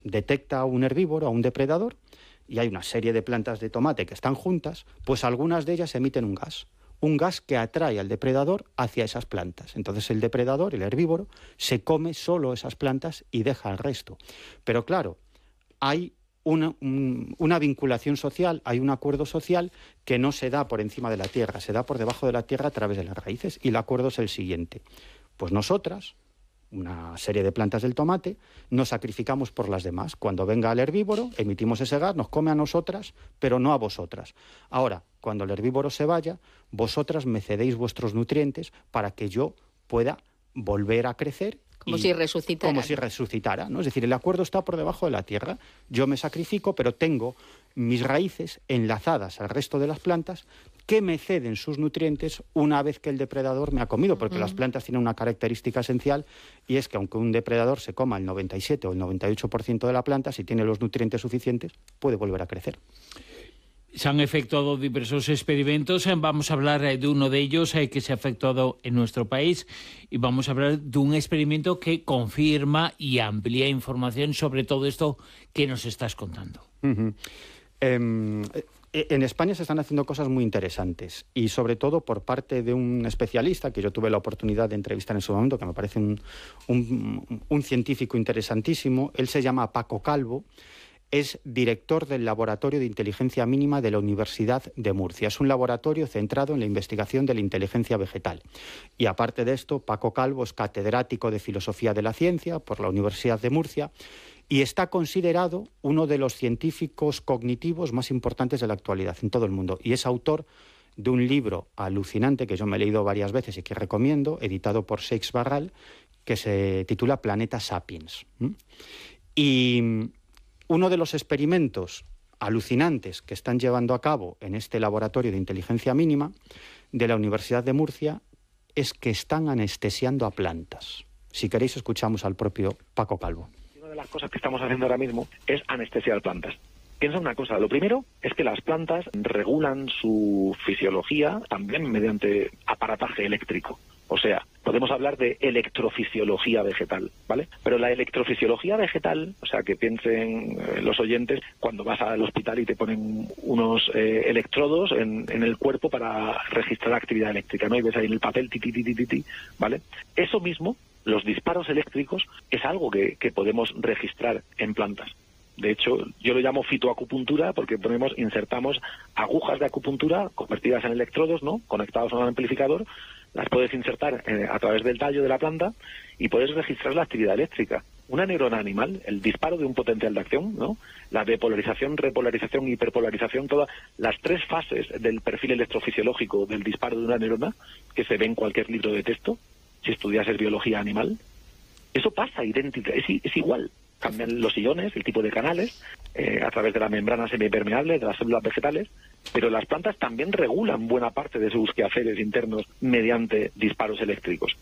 detecta a un herbívoro, a un depredador, y hay una serie de plantas de tomate que están juntas, pues algunas de ellas emiten un gas que atrae al depredador hacia esas plantas. Entonces el depredador, el herbívoro, se come solo esas plantas y deja el resto. Pero claro, hay una vinculación social, hay un acuerdo social que no se da por encima de la tierra, se da por debajo de la tierra a través de las raíces, y el acuerdo es el siguiente. Pues nosotras, una serie de plantas del tomate, nos sacrificamos por las demás. Cuando venga el herbívoro, emitimos ese gas, nos come a nosotras, pero no a vosotras. Ahora, cuando el herbívoro se vaya, vosotras me cedéis vuestros nutrientes para que yo pueda volver a crecer. Como si resucitara. Como si resucitara, ¿no? Es decir, el acuerdo está por debajo de la tierra. Yo me sacrifico, pero tengo mis raíces enlazadas al resto de las plantas que me ceden sus nutrientes una vez que el depredador me ha comido, porque las plantas tienen una característica esencial, y es que aunque un depredador se coma el 97 o el 98% de la planta, si tiene los nutrientes suficientes, puede volver a crecer. Se han efectuado diversos experimentos. Vamos a hablar de uno de ellos que se ha efectuado en nuestro país, y vamos a hablar de un experimento que confirma y amplía información sobre todo esto que nos estás contando. En España se están haciendo cosas muy interesantes, y sobre todo por parte de un especialista que yo tuve la oportunidad de entrevistar en su momento, que me parece un científico interesantísimo. Él se llama Paco Calvo. Es director del Laboratorio de Inteligencia Mínima de la Universidad de Murcia. Es un laboratorio centrado en la investigación de la inteligencia vegetal. Y aparte de esto, Paco Calvo es catedrático de Filosofía de la Ciencia por la Universidad de Murcia y está considerado uno de los científicos cognitivos más importantes de la actualidad en todo el mundo. Y es autor de un libro alucinante que yo me he leído varias veces y que recomiendo, editado por Seix Barral, que se titula Planeta Sapiens. Y uno de los experimentos alucinantes que están llevando a cabo en este laboratorio de inteligencia mínima de la Universidad de Murcia es que están anestesiando a plantas. Si queréis, escuchamos al propio Paco Calvo. Una de las cosas que estamos haciendo ahora mismo es anestesiar plantas. Piensa una cosa, lo primero es que las plantas regulan su fisiología también mediante aparataje eléctrico. O sea, podemos hablar de electrofisiología vegetal, ¿vale? Pero la electrofisiología vegetal, o sea, que piensen los oyentes, cuando vas al hospital y te ponen unos electrodos en el cuerpo para registrar actividad eléctrica, ¿no? Y ves ahí en el papel, ti, ti, ti, ti, ti, ¿vale? Eso mismo, los disparos eléctricos, es algo que podemos registrar en plantas. De hecho, yo lo llamo fitoacupuntura porque insertamos agujas de acupuntura convertidas en electrodos, ¿no? Conectados a un amplificador. Las puedes insertar a través del tallo de la planta y puedes registrar la actividad eléctrica. Una neurona animal, el disparo de un potencial de acción, ¿no? La depolarización, repolarización, hiperpolarización, todas las tres fases del perfil electrofisiológico del disparo de una neurona, que se ve en cualquier libro de texto, si estudiases biología animal, eso pasa idéntica, es igual. Cambian los iones, el tipo de canales, a través de la membrana semipermeable de las células vegetales, pero las plantas también regulan buena parte de sus quehaceres internos mediante disparos eléctricos.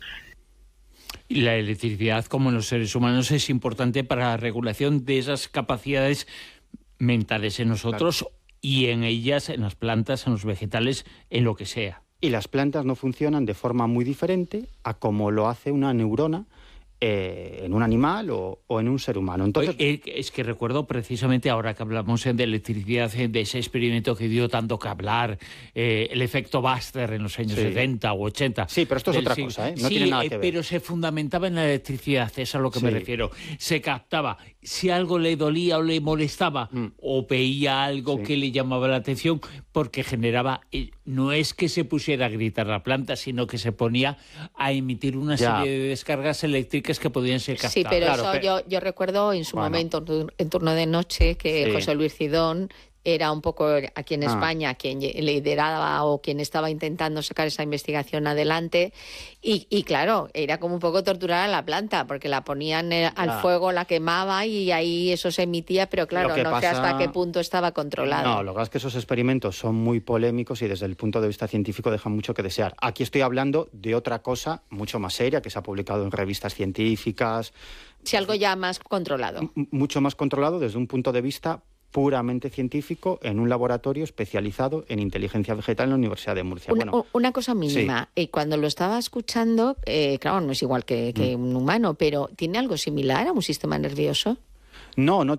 Y la electricidad, como en los seres humanos, es importante para la regulación de esas capacidades mentales en nosotros, claro, y en ellas, en las plantas, en los vegetales, en lo que sea. Y las plantas no funcionan de forma muy diferente a como lo hace una neurona en un animal o en un ser humano. Entonces, es que recuerdo precisamente ahora que hablamos de electricidad, de ese experimento que dio tanto que hablar, el efecto Buster en los años 70 o 80. Sí, pero esto es otra cosa, no tiene nada que ver. Pero se fundamentaba en la electricidad, es a lo que me refiero. Se captaba si algo le dolía o le molestaba o veía algo que le llamaba la atención, porque generaba, no es que se pusiera a gritar la planta, sino que se ponía a emitir una serie de descargas eléctricas que podían ser captadas. Sí, pero claro, eso yo recuerdo en su momento, en Turno de Noche, que José Luis Cidón era un poco aquí en España quien lideraba o quien estaba intentando sacar esa investigación adelante y claro, era como un poco torturar a la planta porque la ponían al fuego, la quemaba y ahí eso se emitía, pero claro, no sé hasta qué punto estaba controlado. No, lo que pasa es que esos experimentos son muy polémicos y desde el punto de vista científico dejan mucho que desear. Aquí estoy hablando de otra cosa mucho más seria que se ha publicado en revistas científicas. Sí, algo ya más controlado. Mucho más controlado desde un punto de vista puramente científico en un laboratorio especializado en inteligencia vegetal en la Universidad de Murcia. Una cosa mínima, cuando lo estaba escuchando, claro, no es igual que un humano, pero ¿tiene algo similar a un sistema nervioso? No